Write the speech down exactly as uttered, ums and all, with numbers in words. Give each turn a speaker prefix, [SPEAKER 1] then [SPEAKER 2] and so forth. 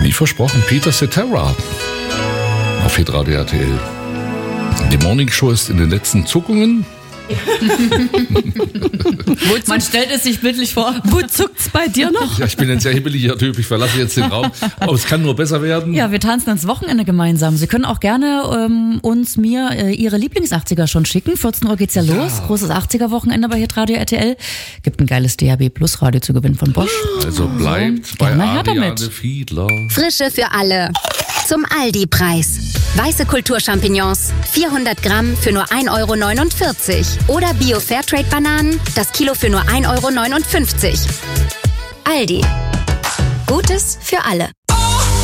[SPEAKER 1] Wie versprochen, Peter Cetera auf Hitradio R T L. Die Morning Show ist in den letzten Zuckungen.
[SPEAKER 2] Man stellt es sich bildlich vor.
[SPEAKER 3] Wo zuckt's bei dir noch?
[SPEAKER 1] Ja, ich bin ein sehr hibbeliger Typ, ich verlasse jetzt den Raum. Aber es kann nur besser werden.
[SPEAKER 2] Ja, wir tanzen ins Wochenende gemeinsam. Sie können auch gerne ähm, uns, mir, äh, Ihre Lieblings-achtziger schon schicken. vierzehn Uhr geht's ja los. Ja. Großes achtziger-Wochenende bei Hitradio R T L. Gibt ein geiles D A B Plus Radio zu gewinnen von Bosch.
[SPEAKER 1] Also bleibt
[SPEAKER 2] so,
[SPEAKER 1] bei
[SPEAKER 2] Ariane
[SPEAKER 1] Fiedler.
[SPEAKER 4] Frische für alle. Zum Aldi-Preis. Weiße Kulturchampignons, vierhundert Gramm für nur ein Euro neunundvierzig. Oder Bio-Fairtrade-Bananen, das Kilo für nur ein Euro neunundfünfzig. Aldi. Gutes für alle.